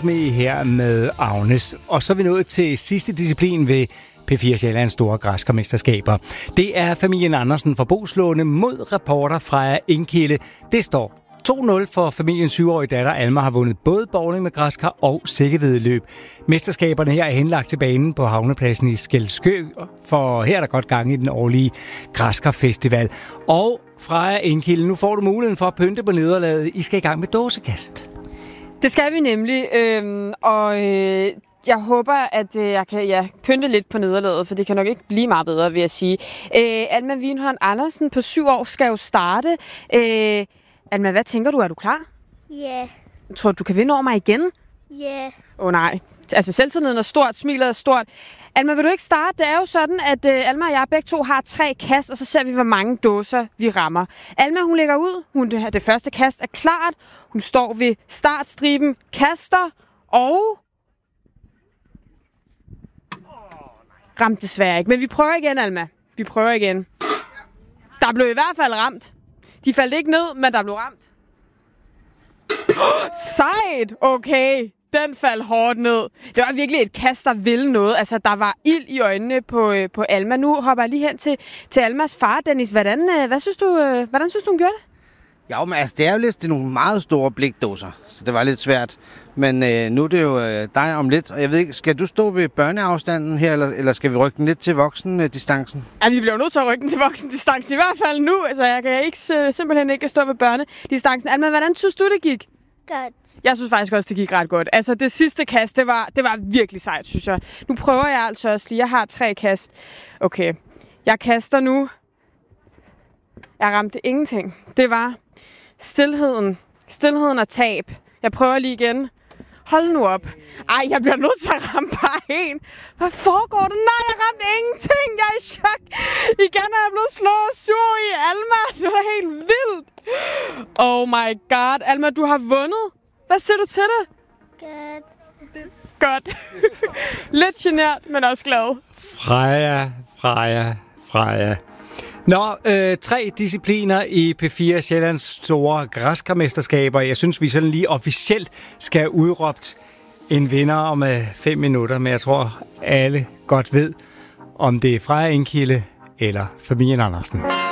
Morgensmedie her med Agnes. Og så er vi nået til sidste disciplin ved P4 Sjællands store græskarmesterskaber. Det er familien Andersen fra Boeslunde mod reporter Freja Engkilde. Det står 2-0 for familiens 7-årige datter Alma har vundet både bowling med græskar og sækkevæddeløb. Mesterskaberne her er henlagt til banen på havnepladsen i Skelskø, for her er der godt gang i den årlige græskarfestival. Og Freja Engkilde, nu får du muligheden for at pynte på nederlaget. I skal i gang med dåsekast. Det skal vi nemlig, jeg håber, at jeg kan pynte lidt på nederlaget, for det kan nok ikke blive meget bedre, vil jeg sige. Alma Wienhorn Andersen på 7 år skal jo starte. Alma, hvad tænker du? Er du klar? Ja. Tror du kan vinde over mig igen? Ja. Nej. Altså, selvtilliden er stort, smilet er stort. Alma, vil du ikke starte? Det er jo sådan, at Alma og jeg begge to har 3 kast, og så ser vi, hvor mange dåser vi rammer. Alma, hun lægger ud. Det første kast er klart. Hun står ved startstriben, kaster og... Ramt desværre ikke. Men vi prøver igen, Alma. Vi prøver igen. Der blev i hvert fald ramt. De faldt ikke ned, men der blev ramt. Sejt! Okay. Den faldt hårdt ned. Det var virkelig et kast, der ville noget. Altså, der var ild i øjnene på Alma. Nu hopper jeg lige hen til Almas far, Dennis. Hvordan synes du, hun gjorde det? Ja, men altså, det er jo lidt nogle meget store blikdåser, så det var lidt svært. Men nu er det jo dig om lidt, og jeg ved ikke, skal du stå ved børneafstanden her, eller skal vi rykke den lidt til voksendistancen? Ja, vi bliver nødt til at rykke den til voksendistancen, i hvert fald nu. Altså, jeg kan ikke, simpelthen ikke stå ved børnedistancen. Alma, hvordan synes du, det gik? Godt. Jeg synes faktisk også, det gik ret godt. Altså, det sidste kast, det var virkelig sejt, synes jeg. Nu prøver jeg altså også lige. Jeg har 3 kast. Okay, jeg kaster nu. Jeg ramte ingenting. Det var stilheden. Stilheden og tab. Jeg prøver lige igen. Hold nu op. Ej, jeg bliver nødt til at ramme bare en. Hvad foregår der? Nej, jeg ramte ingenting. Jeg er i chok. Igen er jeg blevet slået sur i Alma. Det var helt vildt. Oh my god. Alma, du har vundet. Hvad siger du til det? Godt. Lidt genert, men også glad. Freja. Nå, 3 discipliner i P4 Sjællands store græskarmesterskaber. Jeg synes, vi sådan lige officielt skal udråbe en vinder om 5 minutter, men jeg tror, alle godt ved, om det er Freja Engkilde eller familien Andersen.